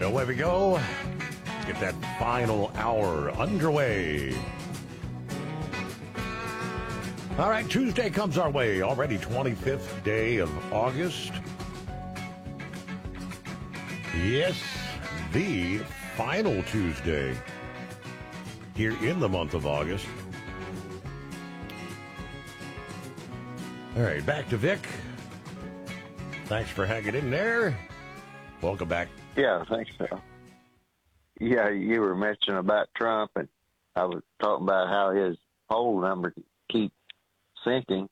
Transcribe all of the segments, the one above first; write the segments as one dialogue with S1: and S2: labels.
S1: away we go. Get that final hour underway. All right, Tuesday comes our way. Already 25th day of August. Yes, the final Tuesday here in the month of August. All right, back to Vic. Thanks for hanging in there. Welcome back.
S2: Yeah, thanks, Phil. Yeah, you were mentioning about Trump, and I was talking about how his poll number keeps sinking.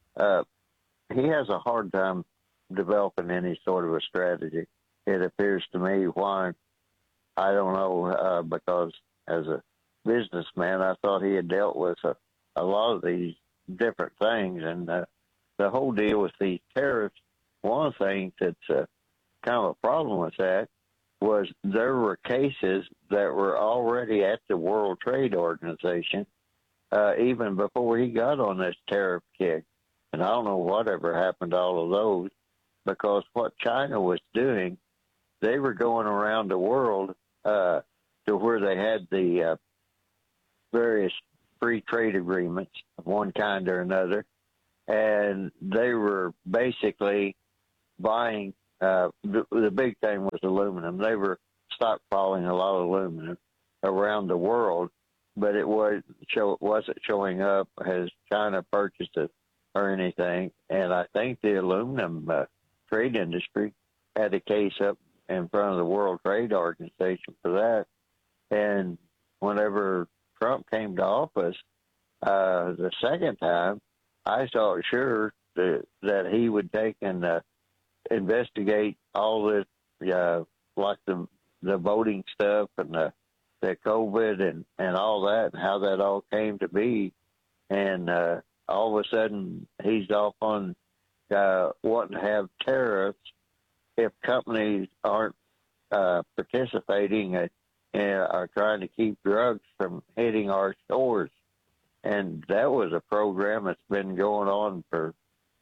S2: He has a hard time developing any sort of a strategy. It appears to me why, I don't know, because as a businessman, I thought he had dealt with a lot of these different things, and the whole deal with these tariffs, one of the things that's kind of a problem with that was there were cases that were already at the World Trade Organization even before he got on this tariff kick. And I don't know whatever happened to all of those, because what China was doing, they were going around the world to where they had the various free trade agreements of one kind or another, and they were basically buying the big thing was aluminum. They were stockpiling a lot of aluminum around the world, but it wasn't showing up as China purchased it or anything. And I think the aluminum trade industry had a case up in front of the World Trade Organization for that. And whenever Trump came to office the second time, I thought sure that he would take and investigate all this, like the voting stuff and the COVID and all that, and how that all came to be. And all of a sudden, he's off on wanting to have tariffs if companies aren't participating and are trying to keep drugs from hitting our stores. And that was a program that's been going on for,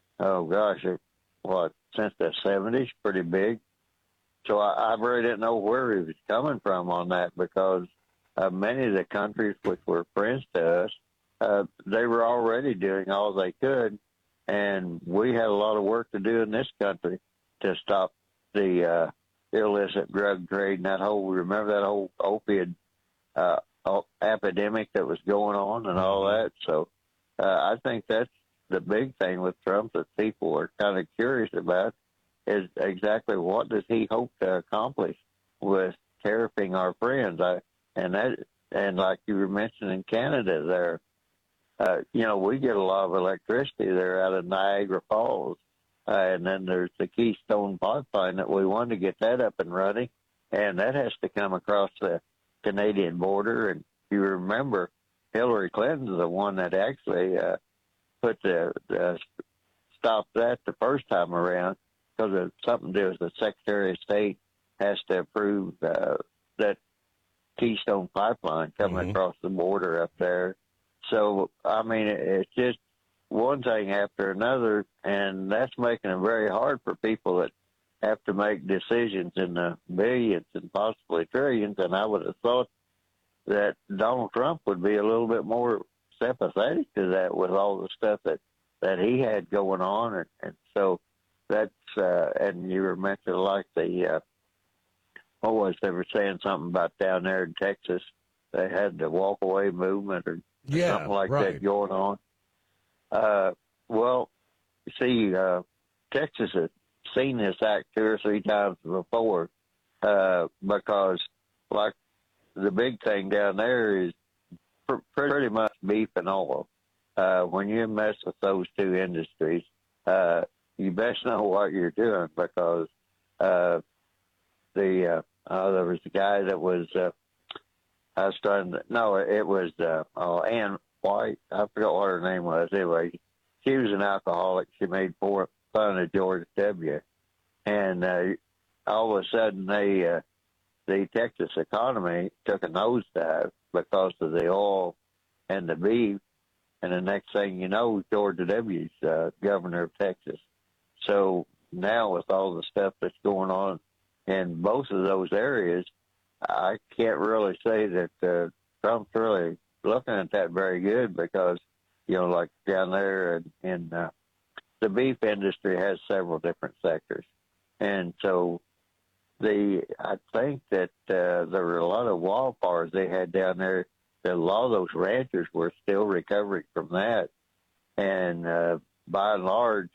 S2: since the 70s, pretty big. So I really didn't know where he was coming from on that, because many of the countries which were friends to us, they were already doing all they could, and we had a lot of work to do in this country to stop the illicit drug trade and remember that whole opiate epidemic that was going on and all that. So I think that's the big thing with Trump that people are kind of curious about, is exactly what does he hope to accomplish with tariffing our friends. And like you were mentioning Canada there, we get a lot of electricity there out of Niagara Falls. And then there's the Keystone Pipeline that we want to get that up and running. And that has to come across the Canadian border. And you remember Hillary Clinton's the one that actually put stopped that the first time around, because of something to do with the Secretary of State has to approve that Keystone Pipeline coming across the border up there. So, I mean, it's just one thing after another, and that's making it very hard for people that have to make decisions in the billions and possibly trillions. And I would have thought that Donald Trump would be a little bit more sympathetic to that with all the stuff that he had going on. And so that's, and you were mentioning like they were saying something about down there in Texas, they had the walk-away movement or something like that going on. Well, you see, Texas has seen this act 2 or 3 times before, because like the big thing down there is pretty much beef and oil. When you mess with those two industries, you best know what you're doing, because there was a guy that was it was Ann White. I forgot what her name was. Anyway, she was an alcoholic. She made fun of George W. And all of a sudden, the Texas economy took a nosedive because of the oil and the beef. And the next thing you know, George W.'s governor of Texas. So now with all the stuff that's going on in both of those areas, I can't really say that Trump's really looking at that very good because, like down there in the beef industry has several different sectors. And so I think that there were a lot of wildfires they had down there, that a lot of those ranchers were still recovering from that. And by and large,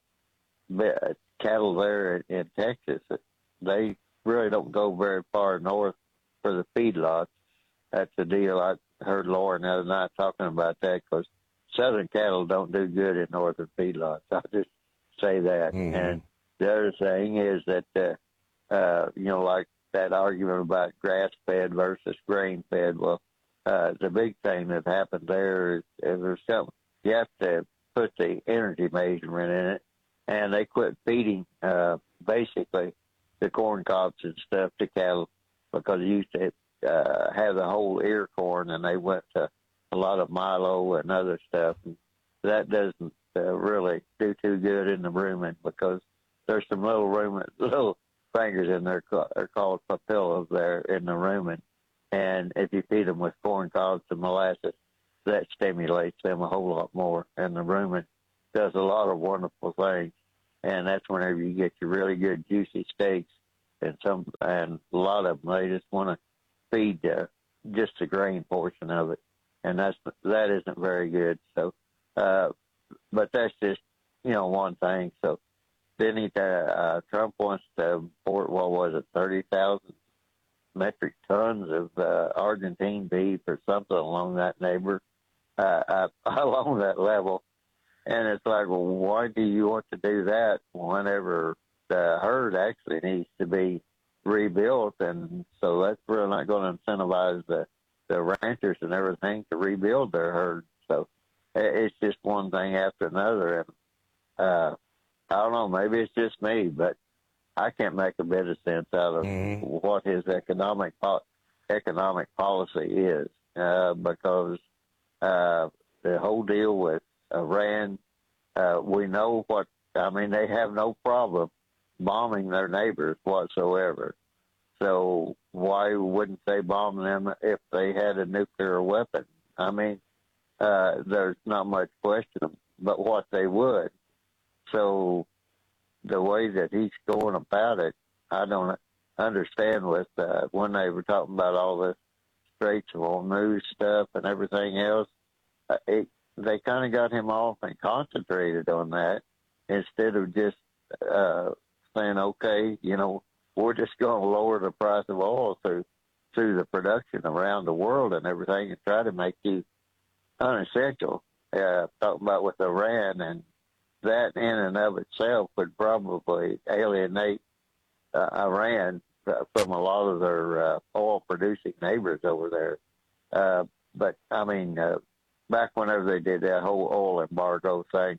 S2: cattle there in Texas, they really don't go very far north for the feedlots. That's the deal. I heard Lauren the other night talking about that, because southern cattle don't do good in northern feedlots. I'll just say that.
S1: Mm-hmm.
S2: And the other thing is that, like that argument about grass-fed versus grain-fed, well, the big thing that happened there is there's something, you have to put the energy measurement in it, and they quit feeding basically the corn cobs and stuff to cattle, because they used to have the whole ear corn, and they went to a lot of milo and other stuff. And that doesn't really do too good in the rumen, because there's some little fingers in there are called papillas there in the rumen. And if you feed them with corn cobs and molasses, that stimulates them a whole lot more. And the rumen does a lot of wonderful things. And that's whenever you get your really good juicy steaks. And a lot of them, they just want to feed just the grain portion of it. And that isn't very good. So, but that's just, one thing. So then Trump wants to import, 30,000 metric tons of Argentine beef or something along that along that level. And it's like, well, why do you want to do that whenever the herd actually needs to be rebuilt? And so that's really not going to incentivize the ranchers and everything to rebuild their herd. So it's just one thing after another. And I don't know, maybe it's just me, but I can't make a bit of sense out of what his economic policy is, because the whole deal with Iran, we know they have no problem bombing their neighbors whatsoever. So why wouldn't they bomb them if they had a nuclear weapon? There's not much question but what they would. So the way that he's going about it, I don't understand. With when they were talking about all this Straits of Hormuz stuff and everything else, they kind of got him off and concentrated on that instead of just saying, okay, we're just going to lower the price of oil through the production around the world and everything, and try to make you unessential. Talking about with Iran, and that in and of itself would probably alienate Iran from a lot of their oil-producing neighbors over there. But, back whenever they did that whole oil embargo thing,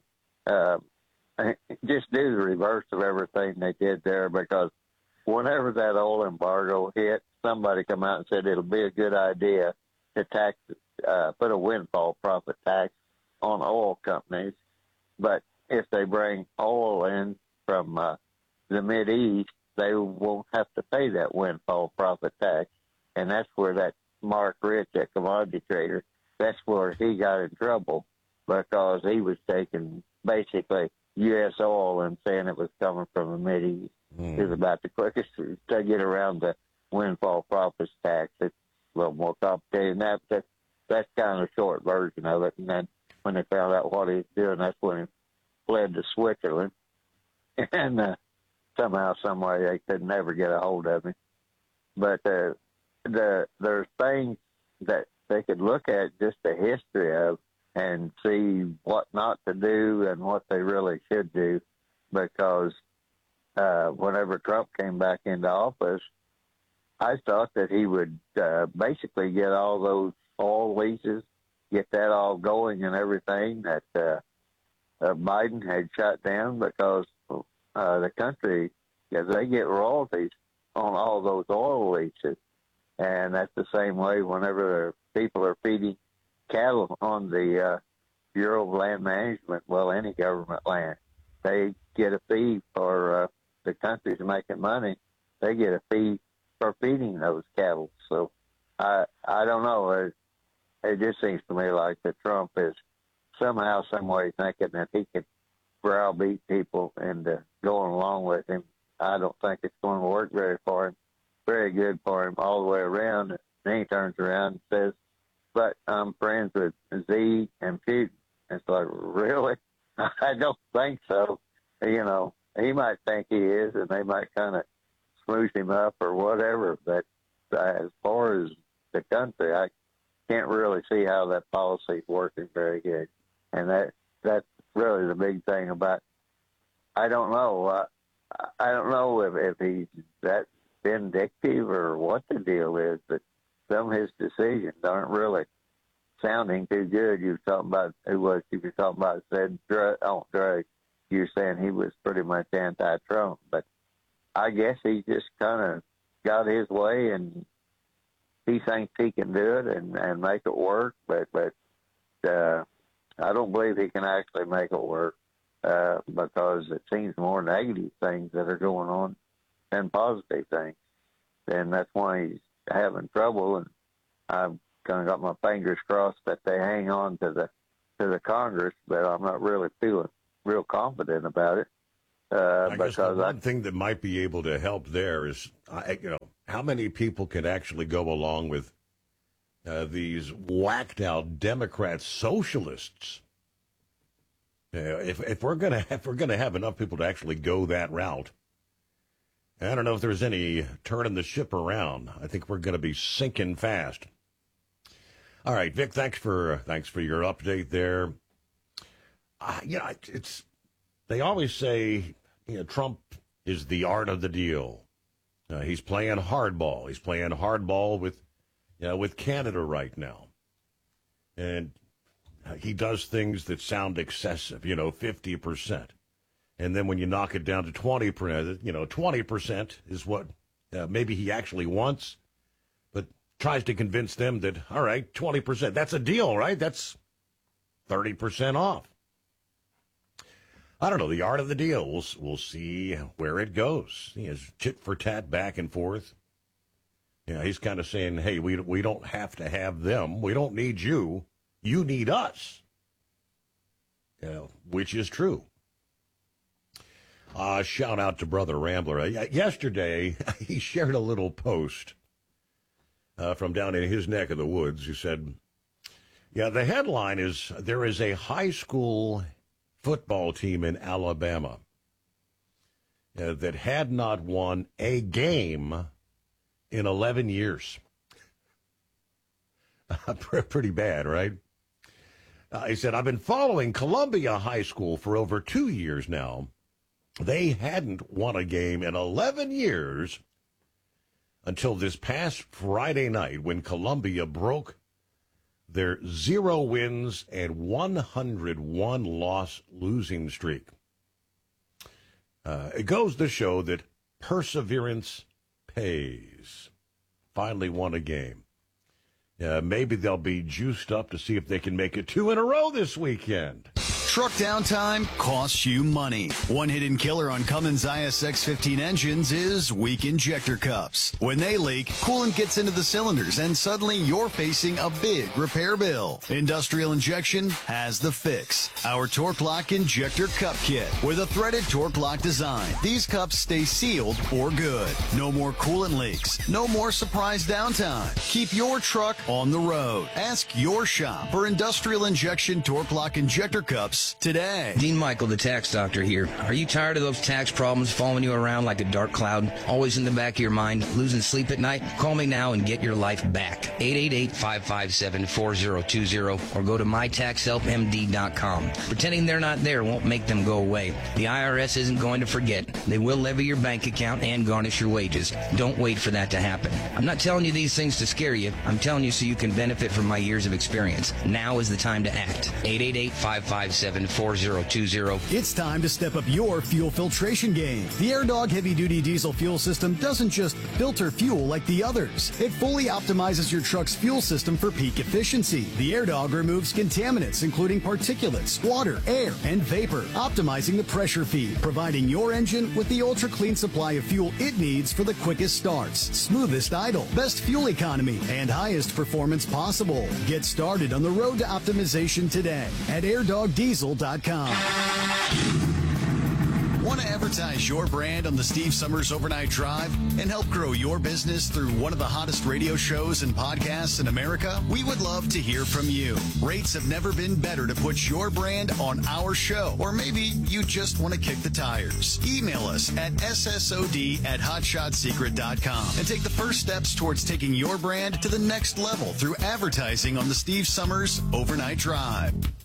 S2: just do the reverse of everything they did there, because whenever that oil embargo hit, somebody come out and said it'll be a good idea to put a windfall profit tax on oil companies. But if they bring oil in from the Mideast, they won't have to pay that windfall profit tax. And that's where that Mark Rich, that commodity trader, that's where he got in trouble, because he was taking basically U.S. oil and saying it was coming from the Mideast. It was about the quickest to get around the windfall profits tax. It's a little more complicated than that, but that's kind of a short version of it. And then when they found out what he was doing, that's when he fled to Switzerland. And somehow, some way, they could never get a hold of him. But there's things that they could look at, just the history of, and see what not to do and what they really should do. Because whenever Trump came back into office, I thought that he would basically get all those oil leases, get that all going and everything that Biden had shut down, because the country, they get royalties on all those oil leases. And that's the same way whenever people are feeding cattle on the Bureau of Land Management, any government land, they get a fee for the country's making money. they get a fee for feeding those cattle. So I don't know. It just seems to me like that Trump is somehow, some way thinking that he can browbeat people into going along with him. I don't think it's going to work very good for him all the way around. And he turns around and says, but I'm friends with Z and Putin. It's like, really? I don't think so. You know, he might think he is, and they might kind of smooth him up or whatever. But as far as the country, I can't really see how that policy is working very good. And that's really the big thing about. I don't know. I don't know if he's that vindictive or what the deal is, but some of his decisions aren't really sounding too good. You were talking about said drugs. You were saying he was pretty much anti-Trump, but I guess he just kind of got his way, and he thinks he can do it and make it work. But I don't believe he can actually make it work because it seems more negative things that are going on than positive things, and that's why he's having trouble. And I've kind of got my fingers crossed that they hang on to the Congress, but I'm not really feeling real confident about it.
S1: I guess the one thing that might be able to help there is, how many people can actually go along with these whacked out Democrat socialists? If we're gonna have enough people to actually go that route, I don't know if there's any turning the ship around. I think we're going to be sinking fast. All right, Vic, thanks for your update there. They always say, Trump is the art of the deal. He's playing hardball. He's playing hardball with Canada right now, and he does things that sound excessive. 50%, and then when you knock it down to 20%, 20% is what maybe he actually wants, but tries to convince them that, all right, 20%, that's a deal, right? That's 30% off. I don't know, the art of the deal. We'll see where it goes. It's tit for tat, back and forth. He's kind of saying, hey, we don't have to have them. We don't need you. You need us. Which is true. Shout out to Brother Rambler. Yesterday, he shared a little post from down in his neck of the woods. He said, the headline is, there is a high school football team in Alabama that had not won a game in 11 years. Pretty bad, right? He said, I've been following Columbia High School for over 2 years now. They hadn't won a game in 11 years until this past Friday night when Columbia broke their 0 wins and 101 loss losing streak. It goes to show that perseverance pays. Finally won a game. Maybe they'll be juiced up to see if they can make it 2 in a row this weekend.
S3: Truck downtime costs you money. One hidden killer on Cummins ISX-15 engines is weak injector cups. When they leak, coolant gets into the cylinders and suddenly you're facing a big repair bill. Industrial Injection has the fix. Our Torque Lock Injector Cup Kit with a threaded Torque Lock design. These cups stay sealed for good. No more coolant leaks. No more surprise downtime. Keep your truck on the road. Ask your shop for Industrial Injection Torque Lock Injector Cups today.
S4: Dean Michael, the tax doctor here. Are you tired of those tax problems following you around like a dark cloud, always in the back of your mind, losing sleep at night? Call me now and get your life back. 888-557-4020 or go to mytaxhelpmd.com. Pretending they're not there won't make them go away. The IRS isn't going to forget. They will levy your bank account and garnish your wages. Don't wait for that to happen. I'm not telling you these things to scare you. I'm telling you so you can benefit from my years of experience. Now is the time to act. 888-557-4020. 877-4020.
S3: It's time to step up your fuel filtration game. The AirDog heavy-duty diesel fuel system doesn't just filter fuel like the others. It fully optimizes your truck's fuel system for peak efficiency. The AirDog removes contaminants, including particulates, water, air, and vapor, optimizing the pressure feed, providing your engine with the ultra-clean supply of fuel it needs for the quickest starts, smoothest idle, best fuel economy, and highest performance possible. Get started on the road to optimization today at airdogdiesel.com. Want to advertise your brand on the Steve Summers Overnight Drive and help grow your business through one of the hottest radio shows and podcasts in America? We would love to hear from you. Rates have never been better to put your brand on our show, or maybe you just want to kick the tires. Email us at ssod@hotshotsecret.com and take the first steps towards taking your brand to the next level through advertising on the Steve Summers Overnight Drive.